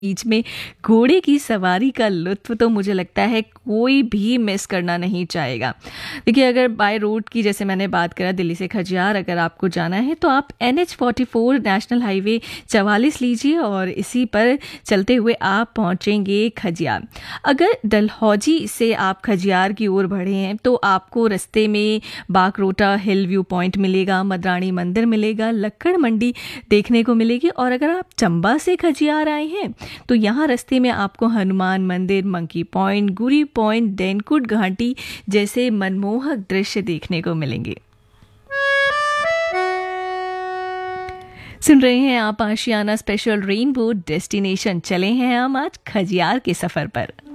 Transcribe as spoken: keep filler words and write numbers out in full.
बीच में घोड़े की सवारी का लुत्फ़ तो मुझे लगता है कोई भी मिस करना नहीं चाहेगा। देखिए, अगर बाय रोड की जैसे मैंने बात करा, दिल्ली से खजियार अगर आपको जाना है तो आप N H forty four national highway चवालीस लीजिए और इसी पर चलते हुए आप पहुंचेंगे खजियार। अगर डलहौजी से आप खजियार की ओर बढ़े हैं तो आपको रास्ते में बागरोटा हिल व्यू पॉइंट मिलेगा, मद्राणी मंदिर मिलेगा, लक्कड़ मंडी देखने को मिलेगी। और अगर आप चंबा से खजियार आए हैं तो यहाँ रास्ते में आपको हनुमान मंदिर, मंकी पॉइंट, गुरी पॉइंट, डेनकुट घाटी जैसे मनमोहक दृश्य देखने को मिलेंगे। सुन रहे हैं आप आशियाना स्पेशल रेनबो डेस्टिनेशन। चले हैं हम आज खजियार के सफर पर।